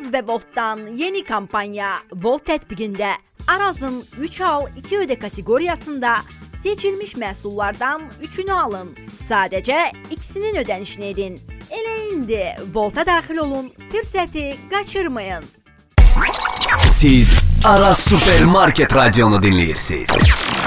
Araz ve Volt'tan yeni kampanya Volt tətbiqində Araz'ın 3 al 2 öde kategorisində seçilmiş məhsullardan 3'ünü alın. Sadəcə ikisinin ödənişini edin. Elə indi Volt'a daxil olun, fürsəti qaçırmayın. Siz Aras Süpermarket Radyonu dinləyirsiniz.